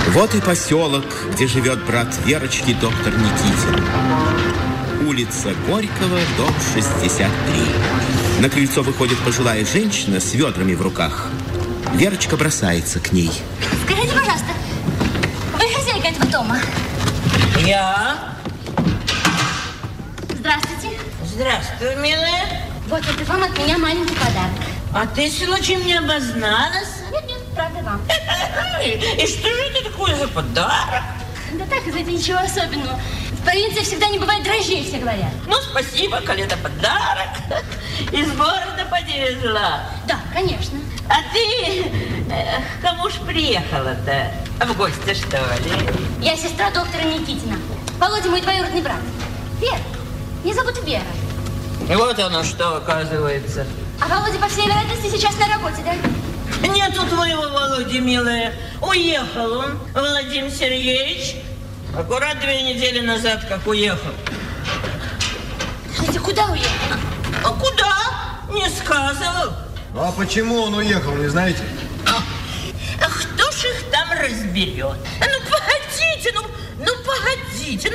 Вот и поселок, где живет брат Верочки, доктор Никитин. Улица Горького, дом 63. На крыльцо выходит пожилая женщина с ведрами в руках. Верочка бросается к ней. Скажите, пожалуйста, вы хозяйка этого дома? Я? Здравствуйте. Здравствуй, милая. Вот это вам от меня маленький подарок. А ты случаем не обозналась? Нет, правда вам. И что же это такое за подарок? Да так, знаете, ничего особенного. В провинции всегда не бывает дрожжей, все говорят. Ну, спасибо, коли это подарок. Из города подъезжала. Да, конечно. А ты к кому ж приехала-то? В гости, что ли? Я сестра доктора Никитина. Володя мой двоюродный брат. Вера. Меня зовут Вера. Вот оно что, оказывается. А Володя, по всей вероятности, сейчас на работе, да? Нету твоего Володи, милая. Уехал он, Владимир Сергеевич. Аккурат 2 недели назад, как уехал. Слушайте, куда уехал? А куда? Не сказывал. А почему он уехал, не знаете? А кто ж их там разберет? Ну, погодите, ну, погодите.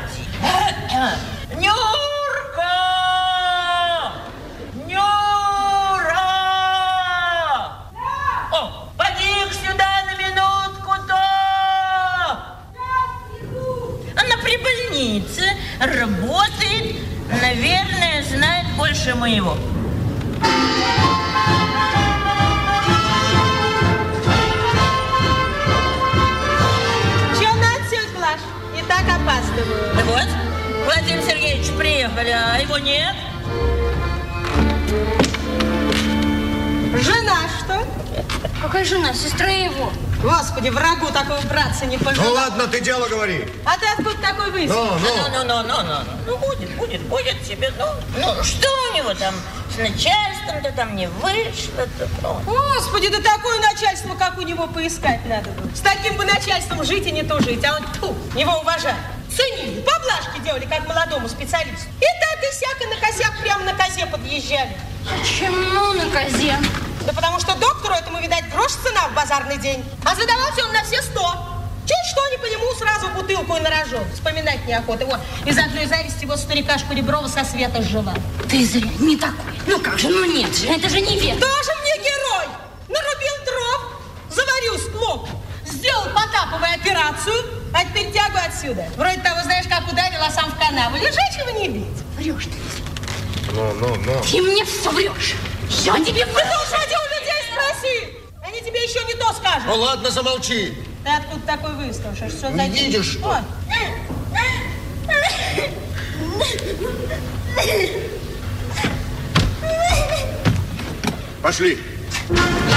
Нюрка! Нюра! О, поди-ка сюда на минутку-то! Она при больнице работает, наверное, знает больше моего. Чё надо, тётя Глаш? Не так опаздываю. Да вот, Владимир Сергеевич приехали, а его нет. Жена, что? Какая жена? Сестра его. Господи, врагу такого братца не пожелал. Ну ладно, ты дело говори. А ты откуда такой выяснил? Ну, будет себе, ну, что у него там с начальством-то там не вышло-то. Господи, да такое начальство, как у него, поискать надо было. С таким бы начальством жить и не то жить, а он, его уважают. Ценили, поблажки делали, как молодому специалисту. И так и сяк, и на косяк прямо на козе подъезжали. Почему на козе? Да потому что доктору этому, видать, грош цена в базарный день. А задавался он на все 100. Чуть что не по нему, сразу бутылку и на рожон. Вспоминать неохота. Вот, из одной зависти его старикашку Реброва со света сжила. Ты зря, не такой. Ну как же, ну нет же, это же не Вера. Тоже мне герой. Нарубил дров, заварил склоку, сделал Потаповую операцию, а теперь тягу отсюда. Вроде того, знаешь, как ударил, а сам в канаву. Лежачего не бить. Врешь ты. Ну. Ты мне все врешь. Я тебе вру. Сходи у людей спроси. Они тебе еще не то скажут. Ну ладно, замолчи. Ты откуда такой выставишь? Что Не видишь, что? Пошли.